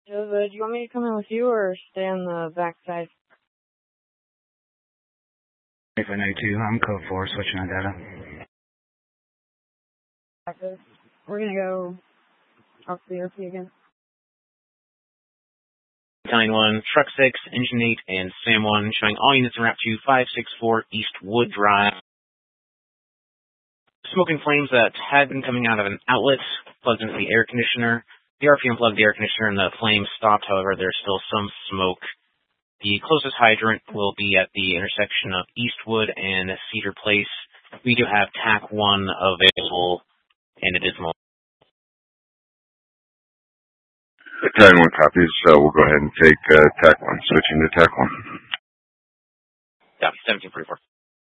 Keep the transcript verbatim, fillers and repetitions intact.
Joseph, do you want me to come in with you or stay on the back side? If I know two, I'm code four, switching on data. Access. We're gonna go off the R P again. Battalion one, Truck six, Engine eight, and Sam one, showing all units en route to five six four East Wood Drive. Smoking flames that had been coming out of an outlet, plugged into the air conditioner. The R P unplugged the air conditioner and the flames stopped, however, there's still some smoke. The closest hydrant will be at the intersection of Eastwood and Cedar Place. We do have T A C one available, and it is mobile. Battalion one copies, so we'll go ahead and take uh, T A C one, switching to T A C one. Yeah, seventeen forty-four.